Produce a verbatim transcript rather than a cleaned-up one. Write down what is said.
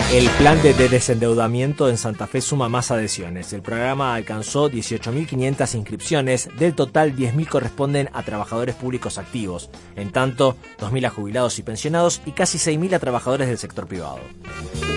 El plan de, de desendeudamiento en Santa Fe suma más adhesiones. El programa alcanzó dieciocho mil quinientas inscripciones. Del total, diez mil corresponden a trabajadores públicos activos. En tanto, dos mil a jubilados y pensionados y casi seis mil a trabajadores del sector privado.